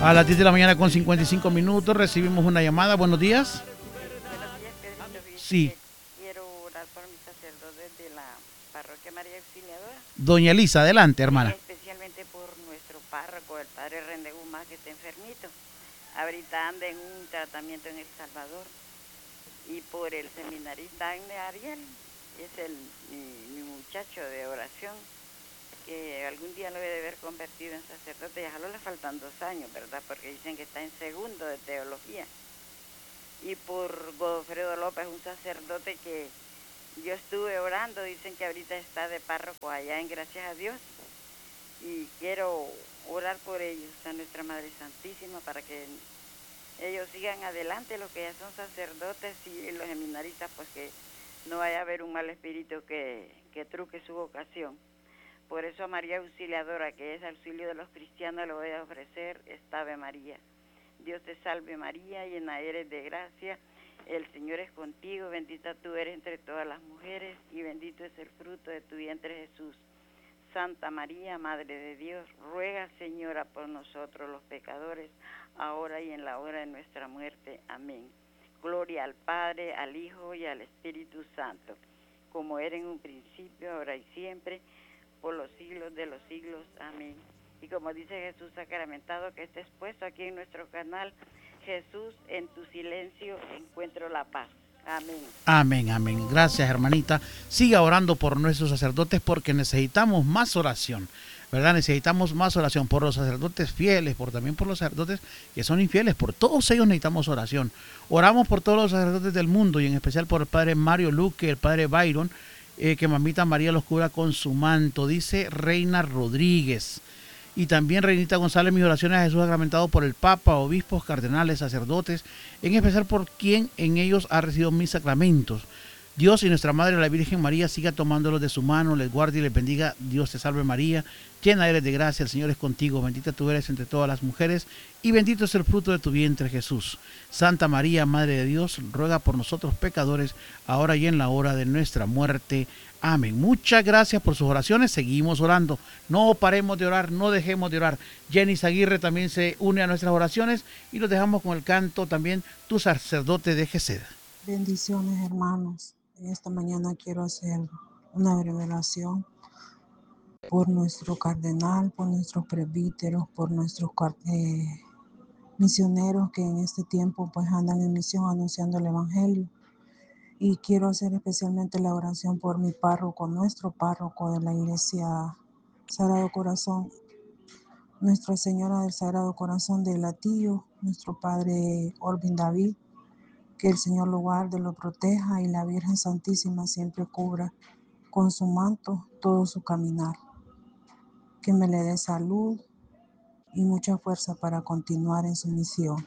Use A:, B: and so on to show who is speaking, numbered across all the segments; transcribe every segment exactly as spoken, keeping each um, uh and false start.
A: A las diez de la mañana con cincuenta y cinco minutos recibimos una llamada. Buenos días.
B: Buenos días, Pedrito. Fíjese
A: Sí.
B: que quiero orar por mis sacerdotes de la parroquia María Auxiliadora
A: Doña Elisa, adelante,
B: y
A: hermana.
B: especialmente por nuestro párroco, el padre René Guzmán, que está enfermito. Ahorita anda en un tratamiento en El Salvador. Y por el seminarista Agne Ariel, es el mi, mi muchacho de oración, que algún día lo he de ver convertido en sacerdote. Ya solo le faltan dos años, ¿verdad? Porque dicen que está en segundo de teología. Y por Godofredo López, un sacerdote que yo estuve orando, dicen que ahorita está de párroco allá en Gracias a Dios. Y quiero orar por ellos, a nuestra Madre Santísima, para que ellos sigan adelante, los que ya son sacerdotes y los seminaristas, pues que no vaya a haber un mal espíritu que, que truque su vocación. Por eso a María Auxiliadora, que es auxilio de los cristianos, le voy a ofrecer esta Ave María. Dios te salve María, llena eres de gracia, el Señor es contigo, bendita tú eres entre todas las mujeres y bendito es el fruto de tu vientre Jesús. Santa María, Madre de Dios, ruega, Señora, por nosotros los pecadores, ahora y en la hora de nuestra muerte. Amén. Gloria al Padre, al Hijo y al Espíritu Santo, como era en un principio, ahora y siempre, por los siglos de los siglos. Amén. Y como dice Jesús sacramentado, que está expuesto aquí en nuestro canal, Jesús, en tu silencio encuentro la paz. Amén.
A: Amén, amén. Gracias, hermanita. Siga orando por nuestros sacerdotes porque necesitamos más oración, ¿verdad? Necesitamos más oración por los sacerdotes fieles, por también por los sacerdotes que son infieles. Por todos ellos necesitamos oración. Oramos por todos los sacerdotes del mundo y en especial por el padre Mario Luque, el padre Byron, eh, que mamita María los cubra con su manto, dice Reina Rodríguez. Y también Reinita González, mis oraciones a Jesús sacramentado por el Papa, obispos, cardenales, sacerdotes, en especial por quien en ellos ha recibido mis sacramentos. Dios y nuestra Madre la Virgen María siga tomándolos de su mano, les guarde y les bendiga. Dios te salve María, llena eres de gracia, el Señor es contigo, bendita tú eres entre todas las mujeres y bendito es el fruto de tu vientre Jesús. Santa María, Madre de Dios, ruega por nosotros pecadores, ahora y en la hora de nuestra muerte. Amén. Muchas gracias por sus oraciones. Seguimos orando. No paremos de orar, no dejemos de orar. Jenny Aguirre también se une a nuestras oraciones y los dejamos con el canto también Tu sacerdote de Gesed.
C: Bendiciones, hermanos. Esta mañana quiero hacer una breve oración por nuestro cardenal, por nuestros presbíteros, por nuestros eh, misioneros que en este tiempo pues andan en misión anunciando el evangelio. Y quiero hacer especialmente la oración por mi párroco, nuestro párroco de la iglesia Sagrado Corazón, Nuestra Señora del Sagrado Corazón de Latillo, nuestro padre Orvin David, que el Señor lo guarde, lo proteja y la Virgen Santísima siempre cubra con su manto todo su caminar. Que me le dé salud y mucha fuerza para continuar en su misión.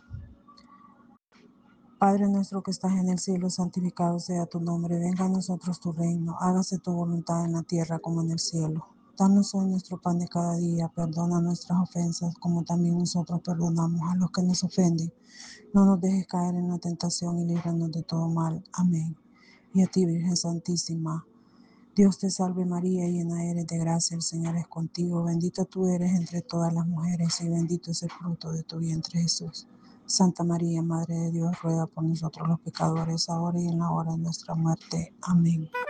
C: Padre nuestro que estás en el cielo, santificado sea tu nombre. Venga a nosotros tu reino. Hágase tu voluntad en la tierra como en el cielo. Danos hoy nuestro pan de cada día. Perdona nuestras ofensas como también nosotros perdonamos a los que nos ofenden. No nos dejes caer en la tentación y líbranos de todo mal. Amén. Y a ti, Virgen Santísima, Dios te salve María, llena eres de gracia, el Señor es contigo. Bendita tú eres entre todas las mujeres y bendito es el fruto de tu vientre Jesús. Santa María, Madre de Dios, ruega por nosotros los pecadores, ahora y en la hora de nuestra muerte. Amén.